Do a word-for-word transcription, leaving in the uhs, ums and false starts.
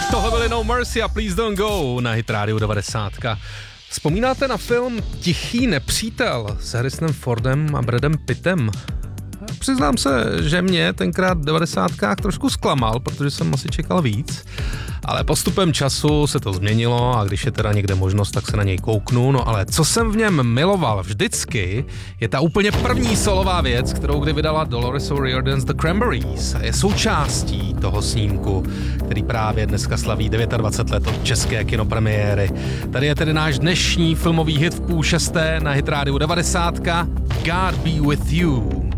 Tohle byly No Mercy a Please Don't Go na Hit Radio devadesát. Vzpomínáte na film Tichý nepřítel s Harrisonem Fordem a Bradem Pittem? Přiznám se, že mě tenkrát v devadesátkách trošku zklamal, protože jsem asi čekal víc, ale postupem času se to změnilo a když je teda někde možnost, tak se na něj kouknu. No ale co jsem v něm miloval vždycky, je ta úplně první solová věc, kterou kdy vydala Dolores O'Riordan's The Cranberries a je součástí toho snímku, který právě dneska slaví dvacet devět let od české kinopremiéry. Tady je tedy náš dnešní filmový hit v půl šesté na Hit Radio devadesát. God Be With You.